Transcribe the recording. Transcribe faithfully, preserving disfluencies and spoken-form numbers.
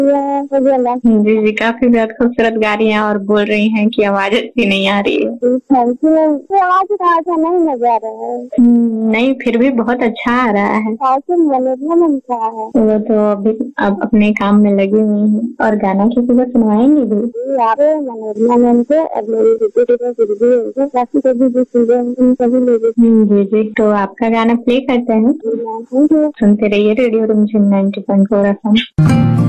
जी जी, काफी ज्यादा खूबसूरत गा रही हैं और बोल रही हैं कि आवाज अच्छी नहीं आ रही है। आवाज अच्छा नहीं लग रहा है। हम्म, नहीं फिर भी बहुत अच्छा आ रहा है। है वो तो अभी अब अपने काम में लगी हुई हैं और गाना किसी को सुनवाएंगी भी। हम्म, जी जी, तो आपका गाना प्ले करते हैं। सुनते रहिए रेडियो रिमझिम ninety point four F M.